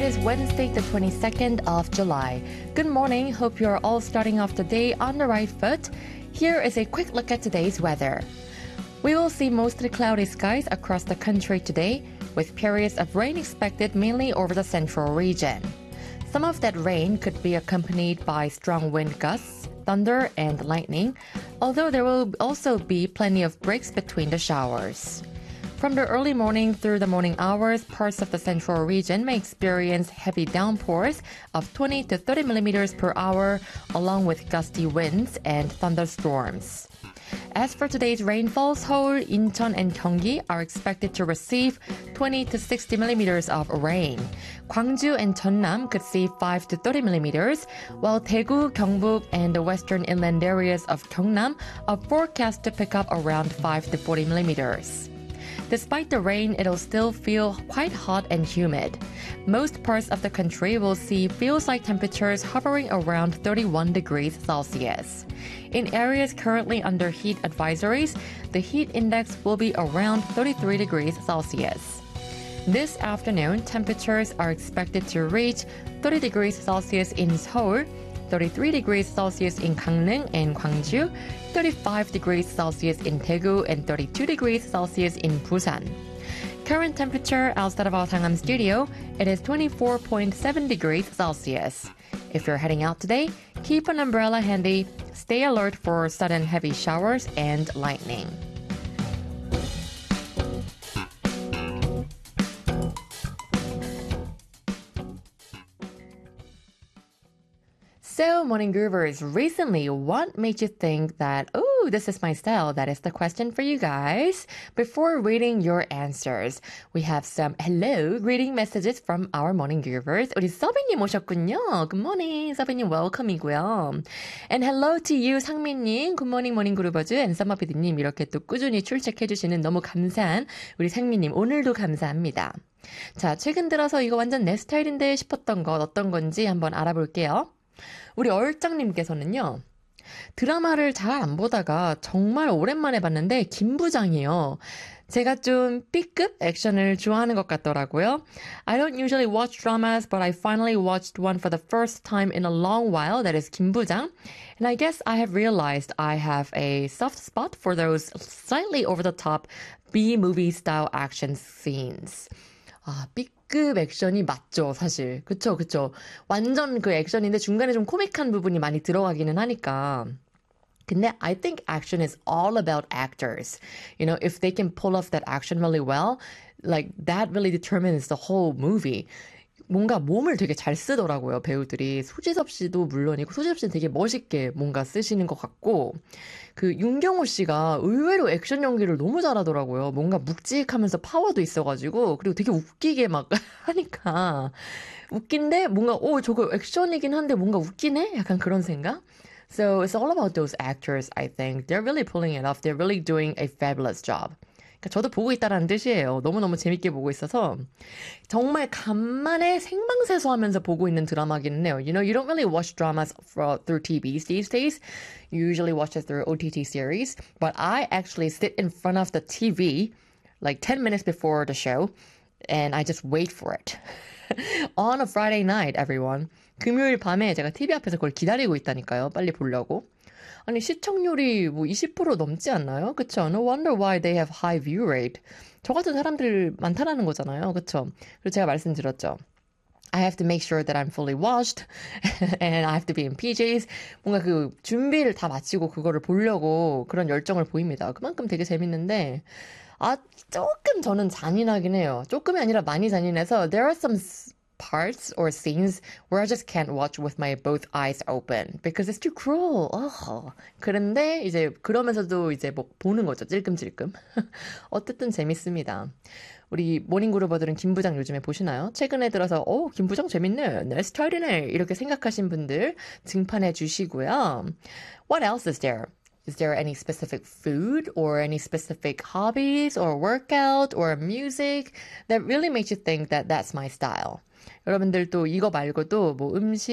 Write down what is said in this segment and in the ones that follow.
It is Wednesday, the 22nd of July. Good morning. Hope you're all starting off the day on the right foot. Here is a quick look at today's weather. We will see mostly cloudy skies across the country today, with periods of rain expected mainly over the central region. Some of that rain could be accompanied by strong wind gusts, thunder, and lightning, although there will also be plenty of breaks between the showers. From the early morning through the morning hours, parts of the central region may experience heavy downpours of 20 to 30 millimeters per hour, along with gusty winds and thunderstorms. As for today's rainfall, Seoul, Incheon, and Gyeonggi are expected to receive 20 to 60 millimeters of rain. Gwangju and Jeonnam could see 5 to 30 millimeters, while Daegu, Gyeongbuk, and the western inland areas of Gyeongnam are forecast to pick up around 5 to 40 millimeters. Despite the rain, it'll still feel quite hot and humid. Most parts of the country will see feels-like temperatures hovering around 31 degrees Celsius. In areas currently under heat advisories, the heat index will be around 33 degrees Celsius. This afternoon, temperatures are expected to reach 30 degrees Celsius in Seoul, 33 degrees Celsius in Gangneung and Gwangju, 35 degrees Celsius in Daegu, and 32 degrees Celsius in Busan. Current temperature outside of our Sangam studio, it is 24.7 degrees Celsius. If you're heading out today, keep an umbrella handy, stay alert for sudden heavy showers and lightning. So, Morning Groovers, recently, what made you think that, oh, this is my style? That is the question for you guys. Before reading your answers, we have some hello greeting messages from our Morning Groovers. 우리 서빈님 오셨군요. Good morning, 서빈님 welcome이고요. And hello to you, 상민님. Good morning, Morning Groovers. And 서머피디님 이렇게 또 꾸준히 출첵해주시는 너무 감사한 우리 상민님 오늘도 감사합니다. 자, 최근 들어서 이거 완전 내 스타일인데 싶었던 것 어떤 건지 한번 알아볼게요. 우리 얼짱님께서는요. 드라마를 잘 안 보다가 정말 오랜만에 봤는데 김부장이요. 제가 좀 B급 액션을 좋아하는 것 같더라고요. I don't usually watch dramas, but I finally watched one for the first time in a long while. That is 김부장. And I guess I have realized I have a soft spot for those slightly over-the-top B-movie style action scenes. 아, B급 액션이 맞죠, 사실. 그쵸. 완전 그 액션인데 중간에 좀 코믹한 부분이 많이 들어가기는 하니까. 근데 I think action is all about actors. You know, if they can pull off that action really well, like that really determines the whole movie. 뭔가 몸을 되게 잘 쓰더라고요, 배우들이. 소지섭 씨도 물론이고, 소지섭 씨는 되게 멋있게 뭔가 쓰시는 것 같고, 그 윤경호 씨가 의외로 액션 연기를 너무 잘하더라고요. 뭔가 묵직하면서 파워도 있어가지고, 그리고 되게 웃기게 막 하니까, 웃긴데 뭔가, 저거 액션이긴 한데 뭔가 웃기네? 약간 그런 생각? So it's all about those actors, I think. They're really pulling it off. They're really doing a fabulous job. 그러니까 저도 보고 있다라는 뜻이에요. 너무너무 재밌게 보고 있어서 정말 간만에 생방세수하면서 보고 있는 드라마기는 해요. You know, you don't really watch dramas through TVs these days. You usually watch it through OTT series. But I actually sit in front of the TV like 10 minutes before the show and I just wait for it. On a Friday night, everyone. 금요일 밤에 제가 TV 앞에서 그걸 기다리고 있다니까요. 빨리 보려고. 아니 시청률이 뭐 20% 넘지 않나요? 그쵸? No wonder why they have high view rate. 저 같은 사람들 많다라는 거잖아요. 그쵸? 그리고 제가 말씀드렸죠. I have to make sure that I'm fully washed and I have to be in PJs. 뭔가 그 준비를 다 마치고 그거를 보려고 그런 열정을 보입니다. 그만큼 되게 재밌는데 조금 저는 잔인하긴 해요. 조금이 아니라 많이 잔인해서 there are some parts or scenes where I just can't watch with my both eyes open because it's too cruel. 그런데 이제 그러면서도 이제 뭐 보는 거죠. 찔끔찔끔. 어쨌든 재밌습니다. 우리 모닝그루버들은 김부장 요즘에 보시나요? 최근에 들어서 김부장 재밌네. 내 스타일이네. 이렇게 생각하신 분들 증판해 주시고요. What else is there? Is there any specific food or any specific hobbies or workout or music that really makes you think that that's my style? 여러분들 또 이거 말고도 뭐 음식,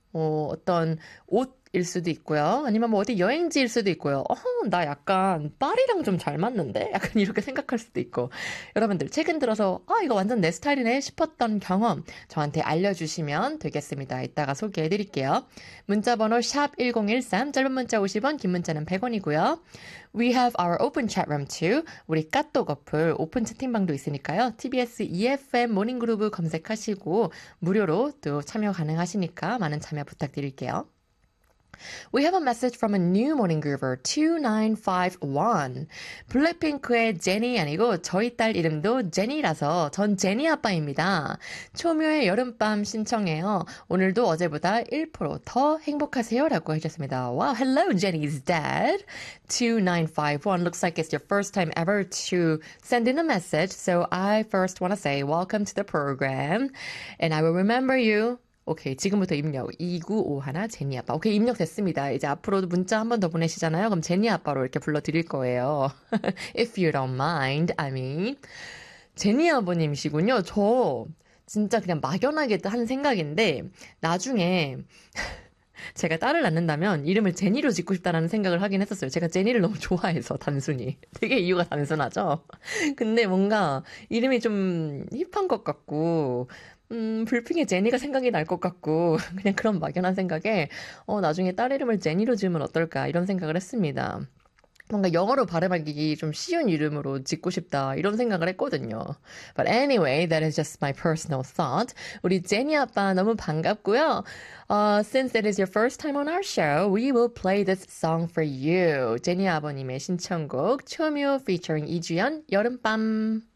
어떤 옷일 수도 있고요. 아니면 뭐 어디 여행지일 수도 있고요. 나 약간 파리랑 좀 잘 맞는데? 약간 이렇게 생각할 수도 있고. 여러분들 최근 들어서 이거 완전 내 스타일이네 싶었던 경험 저한테 알려주시면 되겠습니다. 이따가 소개해 드릴게요. 문자번호 샵 1013, 짧은 문자 50원, 긴 문자는 100원이고요. We have our open chat room too. 우리 까똑 어플 오픈 채팅방도 있으니까요. TBS EFM 모닝그룹 검색하시고 무료로 또 참여 가능하시니까 많은 참여 부탁드릴게요. We have a message from a new morning groover, 2951. 블랙핑크의 제니 아니고 저희 딸 이름도 제니라서 전 제니 아빠입니다. 초묘의 여름밤 신청해요. 오늘도 어제보다 1%더 행복하세요 라고 해주셨습니다. Wow, hello Jenny's dad. 2951 looks like it's your first time ever to send in a message. So I first want to say welcome to the program. And I will remember you. 오케이, 지금부터 입력. 2951 제니 아빠. 오케이, 입력됐습니다. 이제 앞으로도 문자 한 번 더 보내시잖아요. 그럼 제니 아빠로 이렇게 불러드릴 거예요. If you don't mind, I mean. 제니 아버님이시군요. 저 진짜 그냥 막연하게 한 생각인데 나중에 제가 딸을 낳는다면 이름을 제니로 짓고 싶다라는 생각을 하긴 했었어요. 제가 제니를 너무 좋아해서 단순히. 되게 이유가 단순하죠. 근데 뭔가 이름이 좀 힙한 것 같고 불핑의 제니가 생각이 날 것 같고 그냥 그런 막연한 생각에 나중에 딸 이름을 제니로 지으면 어떨까 이런 생각을 했습니다. 뭔가 영어로 발음하기 좀 쉬운 이름으로 짓고 싶다 이런 생각을 했거든요. But anyway, that is just my personal thought. 우리 제니 아빠 너무 반갑고요. Since it is your first time on our show, we will play this song for you. 제니 아버님의 신청곡 초묘 featuring 이주연 여름밤.